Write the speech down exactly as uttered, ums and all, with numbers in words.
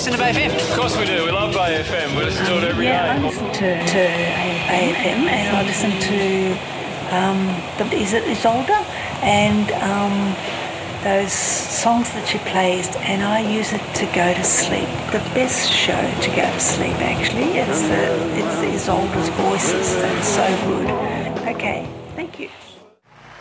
listen to Bay F M? Of course we do. We love Bay F M. We listen to it every yeah, day. I listen to, to Bay F M, and I listen to, um, the, is it Isolde? And um, those songs that she plays, and I use it to go to sleep. The best show to go to sleep, actually. It's the, it's the Isolde's voices. That's so good. Okay, thank you.